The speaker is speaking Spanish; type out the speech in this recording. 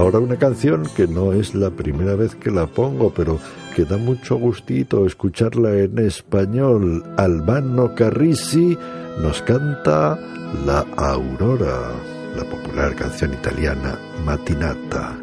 Ahora una canción que no es la primera vez que la pongo, pero que da mucho gustito escucharla en español. Albano Carrisi nos canta La Aurora, la popular canción italiana Mattinata.